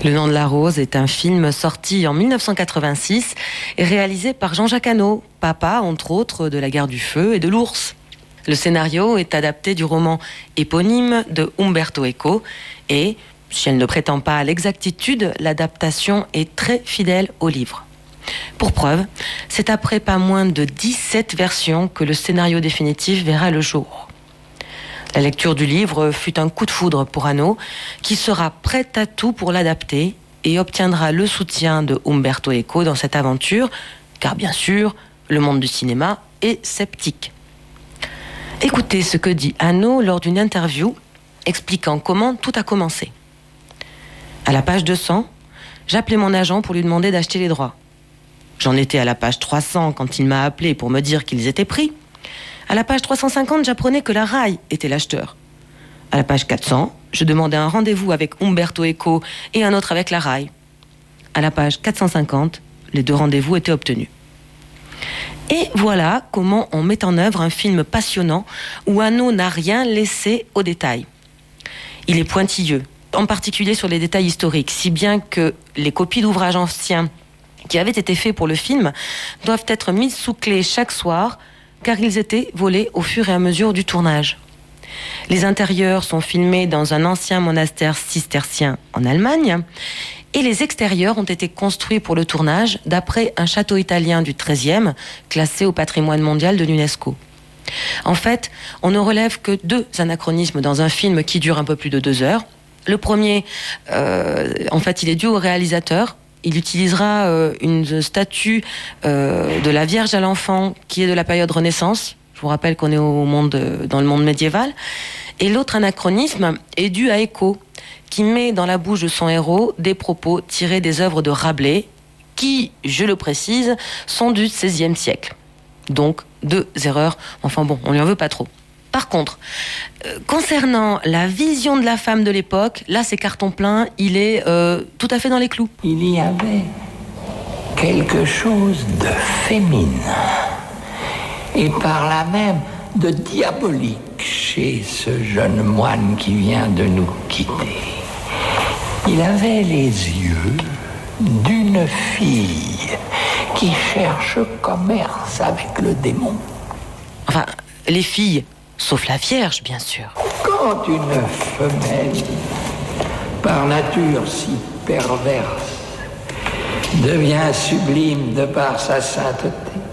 Le nom de la rose est un film sorti en 1986 et réalisé par Jean-Jacques Hano, papa, entre autres, de La Guerre du Feu et de l'Ours. Le scénario est adapté du roman éponyme de Umberto Eco et, si elle ne prétend pas à l'exactitude, l'adaptation est très fidèle au livre. Pour preuve, c'est après pas moins de 17 versions que le scénario définitif verra le jour. La lecture du livre fut un coup de foudre pour Hano, qui sera prêt à tout pour l'adapter et obtiendra le soutien de Umberto Eco dans cette aventure, car bien sûr, le monde du cinéma est sceptique. Écoutez ce que dit Hano lors d'une interview expliquant comment tout a commencé. À la page 200, j'appelais mon agent pour lui demander d'acheter les droits. J'en étais à la page 300 quand il m'a appelé pour me dire qu'ils étaient pris. À la page 350, j'apprenais que la RAI était l'acheteur. À la page 400, je demandais un rendez-vous avec Umberto Eco et un autre avec la RAI. À la page 450, les deux rendez-vous étaient obtenus. Et voilà comment on met en œuvre un film passionnant où Hano n'a rien laissé au détail. Il est pointilleux, en particulier sur les détails historiques, si bien que les copies d'ouvrages anciens qui avaient été faits pour le film doivent être mises sous clé chaque soir, car ils étaient volés au fur et à mesure du tournage. Les intérieurs sont filmés dans un ancien monastère cistercien en Allemagne et les extérieurs ont été construits pour le tournage d'après un château italien du XIIIe classé au patrimoine mondial de l'UNESCO. En fait, on ne relève que 2 anachronismes dans un film qui dure un peu plus de 2 heures. Le premier, il est dû au réalisateur. Il utilisera une statue de la Vierge à l'enfant qui est de la période Renaissance. Je vous rappelle qu'on est dans le monde médiéval. Et l'autre anachronisme est dû à Eco, qui met dans la bouche de son héros des propos tirés des œuvres de Rabelais, qui, je le précise, sont du XVIe siècle. Donc, 2 erreurs. Enfin bon, on lui en veut pas trop. Par contre, concernant la vision de la femme de l'époque, là c'est carton plein, il est tout à fait dans les clous. Il y avait quelque chose de féminin et par là même de diabolique chez ce jeune moine qui vient de nous quitter. Il avait les yeux d'une fille qui cherche commerce avec le démon. Enfin, les filles... Sauf la Vierge, bien sûr. Quand une femelle, par nature si perverse, devient sublime de par sa sainteté,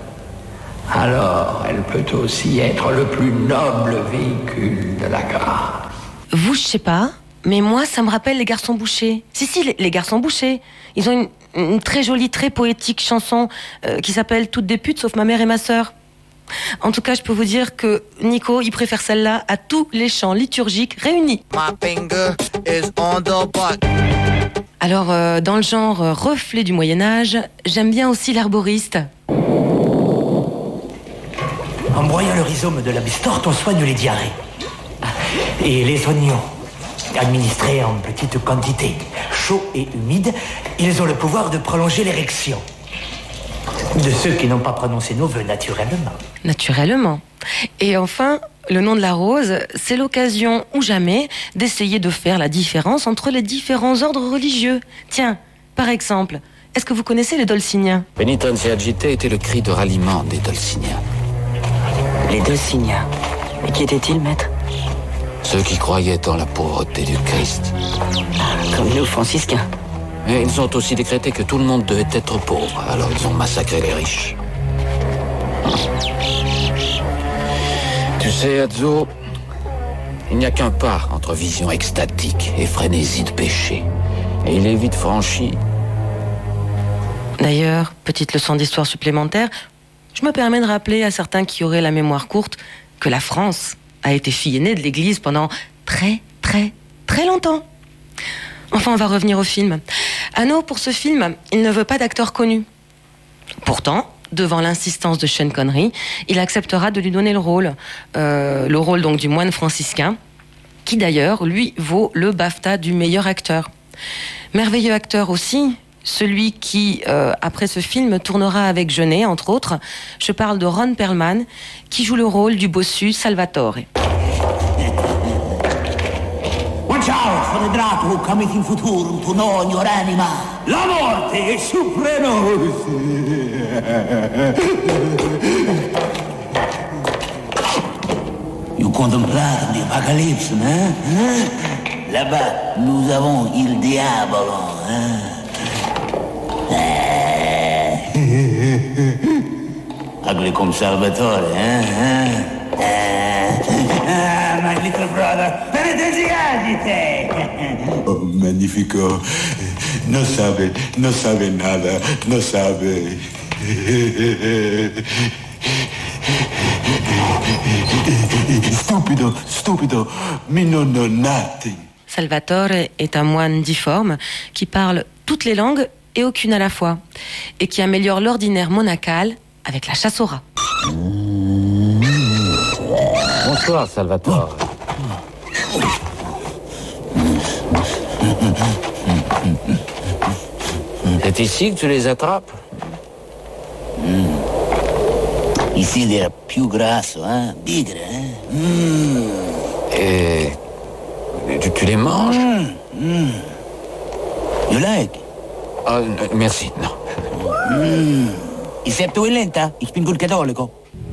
alors elle peut aussi être le plus noble véhicule de la grâce. Vous, je sais pas, mais moi, ça me rappelle Les Garçons Bouchers. Si, les Garçons Bouchers. Ils ont une très jolie, très poétique chanson qui s'appelle « Toutes des putes sauf ma mère et ma sœur ». En tout cas, je peux vous dire que Nico, il préfère celle-là à tous les chants liturgiques réunis. Alors, dans le genre reflet du Moyen-Âge, j'aime bien aussi l'herboriste. En broyant le rhizome de la bistorte, on soigne les diarrhées. Et les oignons, administrés en petite quantité, chauds et humides, ils ont le pouvoir de prolonger l'érection. De ceux qui n'ont pas prononcé nos vœux naturellement. Naturellement. Et enfin, le nom de la rose, c'est l'occasion ou jamais d'essayer de faire la différence entre les différents ordres religieux. Tiens, par exemple, est-ce que vous connaissez les Dolciniens ? Penitentia agite était le cri de ralliement des Dolciniens. Les Dolciniens. Et qui étaient-ils, maître ? Ceux qui croyaient en la pauvreté du Christ. Comme nous, franciscains. Et ils ont aussi décrété que tout le monde devait être pauvre, alors ils ont massacré les riches. Tu sais, Adzo, il n'y a qu'un pas entre vision extatique et frénésie de péché. Et il est vite franchi. D'ailleurs, petite leçon d'histoire supplémentaire, je me permets de rappeler à certains qui auraient la mémoire courte que la France a été fille aînée de l'Église pendant très, très, très longtemps. Enfin, on va revenir au film. Hano, pour ce film, il ne veut pas d'acteur connu. Pourtant, devant l'insistance de Sean Connery, il acceptera de lui donner le rôle donc du moine franciscain, qui d'ailleurs, lui, vaut le BAFTA du meilleur acteur. Merveilleux acteur aussi, celui qui, après ce film, tournera avec Jeunet, entre autres. Je parle de Ron Perlman, qui joue le rôle du bossu Salvatore. Watch out for arredrato camit in futurum tu non ior anima. La morte è supremus. You contemplate l'Apocalypse, hein? Là-bas, nous avons il diavolo, hein? Ugly comme Salvatore, hein? My little brother, penitenziagite! Oh, magnifico. No sabe nada, no sabe. Stupido, me non know nothing. Salvatore est un moine difforme qui parle toutes les langues et aucune à la fois, et qui améliore l'ordinaire monacal avec la chasse au rat. Bonsoir, Salvatore. C'est ici que tu les attrapes? Ici, il est più grasso, hein? Bigre, hein? Et tu les manges? You like? Ah, merci, non. Il septo è lenta, ich bin gut cattolico.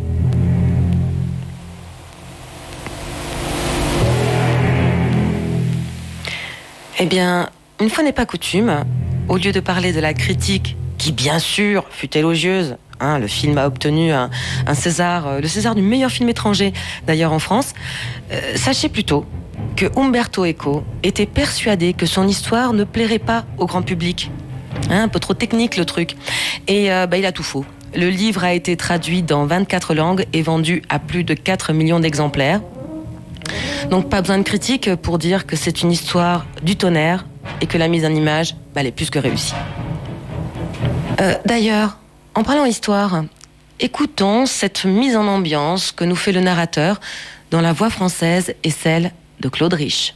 Eh bien, une fois n'est pas coutume, au lieu de parler de la critique, qui bien sûr fut élogieuse, hein, le film a obtenu un César, le César du meilleur film étranger, d'ailleurs en France, sachez plutôt que Umberto Eco était persuadé que son histoire ne plairait pas au grand public. Hein, un peu trop technique le truc. Et il a tout faux. Le livre a été traduit dans 24 langues et vendu à plus de 4 millions d'exemplaires. Donc pas besoin de critique pour dire que c'est une histoire du tonnerre et que la mise en image, elle est plus que réussie. D'ailleurs, en parlant histoire, écoutons cette mise en ambiance que nous fait le narrateur dont la voix française est celle de Claude Rich.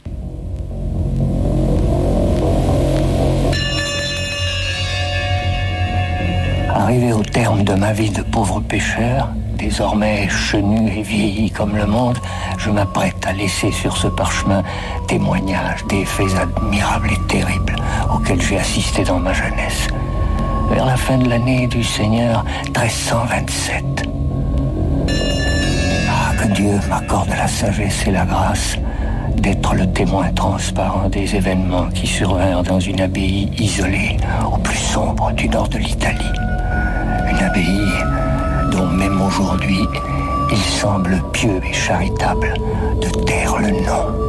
Arrivé au terme de ma vie de pauvre pêcheur, désormais chenu et vieilli comme le monde, je m'apprête à laisser sur ce parchemin témoignage des faits admirables et terribles auxquels j'ai assisté dans ma jeunesse. Vers la fin de l'année du Seigneur 1327. Ah, que Dieu m'accorde la sagesse et la grâce d'être le témoin transparent des événements qui survinrent dans une abbaye isolée au plus sombre du nord de l'Italie. Une abbaye dont même aujourd'hui il semble pieux et charitable de taire le nom.